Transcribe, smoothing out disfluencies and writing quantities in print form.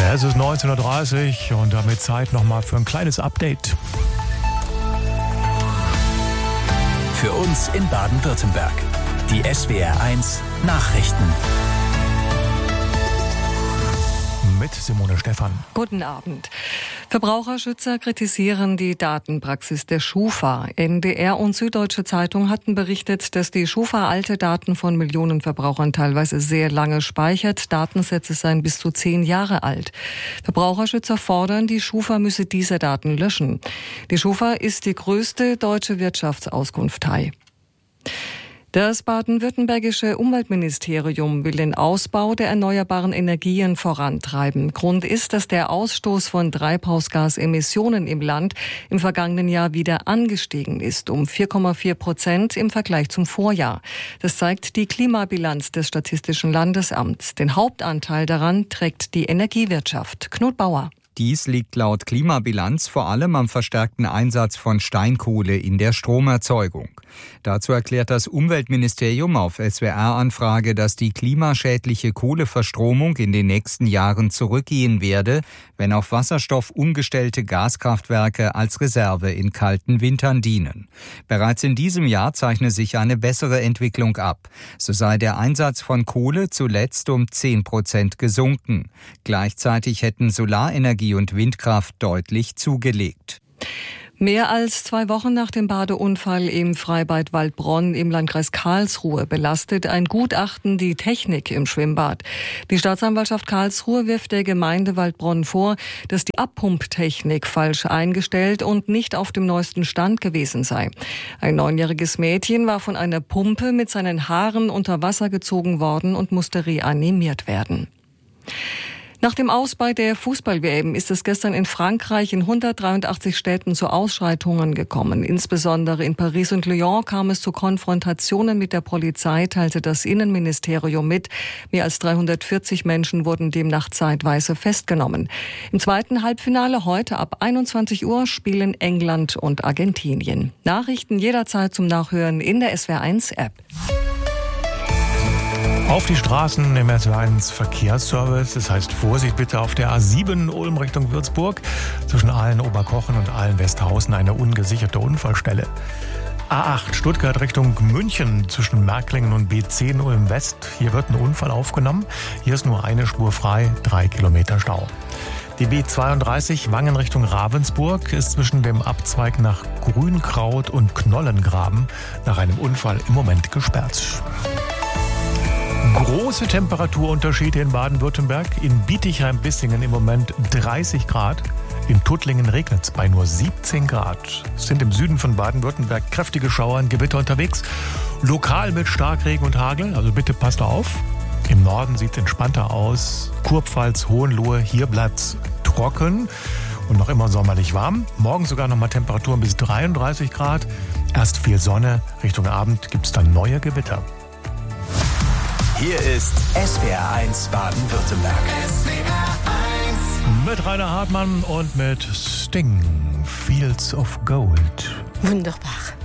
Es ist 19:30 Uhr und damit Zeit nochmal für ein kleines Update. Für uns in Baden-Württemberg. Die SWR1 Nachrichten. Mit Simone Stephan. Guten Abend. Verbraucherschützer kritisieren die Datenpraxis der Schufa. NDR und Süddeutsche Zeitung hatten berichtet, dass die Schufa alte Daten von Millionen Verbrauchern teilweise sehr lange speichert. Datensätze seien bis zu 10 Jahre alt. Verbraucherschützer fordern, die Schufa müsse diese Daten löschen. Die Schufa ist die größte deutsche Wirtschaftsauskunftei. Das baden-württembergische Umweltministerium will den Ausbau der erneuerbaren Energien vorantreiben. Grund ist, dass der Ausstoß von Treibhausgasemissionen im Land im vergangenen Jahr wieder angestiegen ist, um 4,4% im Vergleich zum Vorjahr. Das zeigt die Klimabilanz des Statistischen Landesamts. Den Hauptanteil daran trägt die Energiewirtschaft. Knut Bauer. Dies liegt laut Klimabilanz vor allem am verstärkten Einsatz von Steinkohle in der Stromerzeugung. Dazu erklärt das Umweltministerium auf SWR-Anfrage, dass die klimaschädliche Kohleverstromung in den nächsten Jahren zurückgehen werde, wenn auf Wasserstoff umgestellte Gaskraftwerke als Reserve in kalten Wintern dienen. Bereits in diesem Jahr zeichne sich eine bessere Entwicklung ab. So sei der Einsatz von Kohle zuletzt um 10% gesunken. Gleichzeitig hätten Solarenergie und Windkraft deutlich zugelegt. Mehr als 2 Wochen nach dem Badeunfall im Freibad Waldbronn im Landkreis Karlsruhe belastet ein Gutachten die Technik im Schwimmbad. Die Staatsanwaltschaft Karlsruhe wirft der Gemeinde Waldbronn vor, dass die Abpumptechnik falsch eingestellt und nicht auf dem neuesten Stand gewesen sei. Ein 9-jähriges Mädchen war von einer Pumpe mit seinen Haaren unter Wasser gezogen worden und musste reanimiert werden. Nach dem Aus bei der Fußball-WM ist es gestern in Frankreich in 183 Städten zu Ausschreitungen gekommen. Insbesondere in Paris und Lyon kam es zu Konfrontationen mit der Polizei, teilte das Innenministerium mit. Mehr als 340 Menschen wurden demnach zeitweise festgenommen. Im zweiten Halbfinale heute ab 21 Uhr spielen England und Argentinien. Nachrichten jederzeit zum Nachhören in der SWR1-App. Auf die Straßen im SWR1 Verkehrsservice. Das heißt, Vorsicht bitte auf der A7 Ulm Richtung Würzburg. Zwischen Aalen-Oberkochen und Aalen-Westhausen eine ungesicherte Unfallstelle. A8 Stuttgart Richtung München zwischen Märklingen und B10 Ulm West. Hier wird ein Unfall aufgenommen. Hier ist nur eine Spur frei, 3 Kilometer Stau. Die B32 Wangen Richtung Ravensburg ist zwischen dem Abzweig nach Grünkraut und Knollengraben nach einem Unfall im Moment gesperrt. Große Temperaturunterschiede in Baden-Württemberg. In Bietigheim-Bissingen im Moment 30 Grad. In Tuttlingen regnet es bei nur 17 Grad. Es sind im Süden von Baden-Württemberg kräftige Schauer und Gewitter unterwegs. Lokal mit Starkregen und Hagel, also bitte passt auf. Im Norden sieht es entspannter aus. Kurpfalz, Hohenlohe, hier bleibt es trocken und noch immer sommerlich warm. Morgen sogar nochmal Temperaturen bis 33 Grad. Erst viel Sonne. Richtung Abend gibt es dann neue Gewitter. Hier ist SWR1 Baden-Württemberg. Mit Rainer Hartmann und mit Sting, Fields of Gold. Wunderbar.